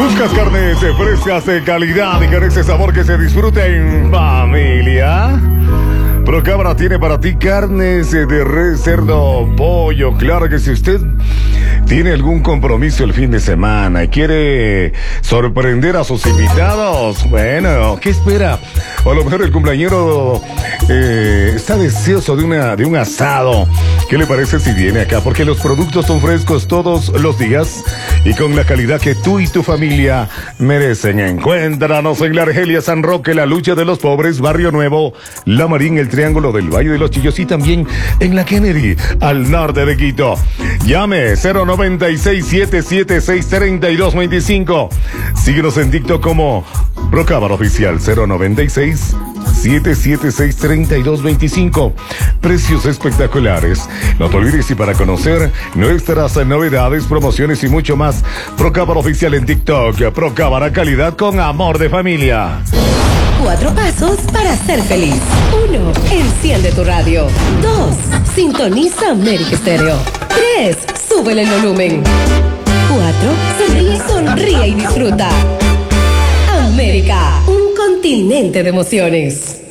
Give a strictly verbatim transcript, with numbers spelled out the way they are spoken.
¿Buscas carnes frescas de calidad y con ese sabor que se disfruta en familia? Procabra tiene para ti carnes de res, cerdo, pollo. Claro que si usted tiene algún compromiso el fin de semana y quiere sorprender a sus invitados, bueno, ¿qué espera? O a lo mejor el cumpleañero eh, está deseoso de, una, de un asado. ¿Qué le parece si viene acá? Porque los productos son frescos todos los días y con la calidad que tú y tu familia merecen. Encuéntranos en la Argelia San Roque, la lucha de los pobres, Barrio Nuevo, La Marín, el Triángulo del Valle de los Chillos y también en la Kennedy, al norte de Quito. Llame cero noventa y seis, siete siete seis, treinta y dos veinticinco. Síguenos en TikTok como Procábara Oficial cero noventa y seis, siete siete seis, treinta y dos veinticinco. Precios espectaculares. No te olvides y para conocer nuestras novedades, promociones y mucho más, Procábara Oficial en TikTok. Procábara, calidad con amor de familia. Cuatro pasos para ser feliz. Uno, enciende tu radio. Dos, sintoniza América Estéreo. Tres, súbele el volumen. Cuatro, sonríe, sonríe y disfruta. América, un continente de emociones.